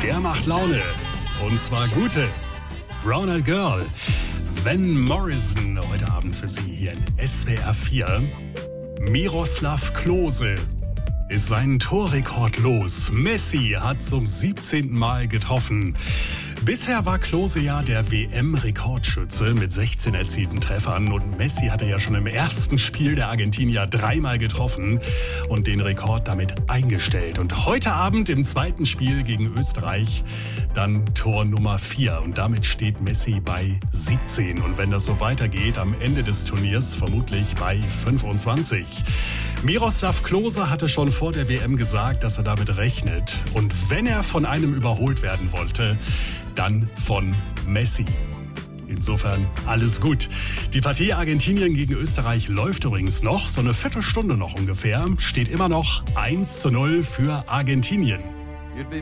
der macht Laune. Und zwar gute. Brown Eyed Girl. Van Morrison heute Abend für Sie hier in SWR 4. Miroslav Klose ist seinen Torrekord los. Messi hat zum 17. Mal getroffen. Bisher war Klose ja der WM-Rekordschütze mit 16 erzielten Treffern. Und Messi hatte ja schon im ersten Spiel der Argentinier 3-mal getroffen und den Rekord damit eingestellt. Und heute Abend im zweiten Spiel gegen Österreich dann Tor Nummer 4. Und damit steht Messi bei 17. Und wenn das so weitergeht, am Ende des Turniers vermutlich bei 25. Miroslav Klose hatte schon vor der WM gesagt, dass er damit rechnet. Und wenn er von einem überholt werden wollte, dann von Messi. Insofern alles gut. Die Partie Argentinien gegen Österreich läuft übrigens noch. So eine Viertelstunde noch ungefähr. Steht immer noch 1:0 für Argentinien. You'd be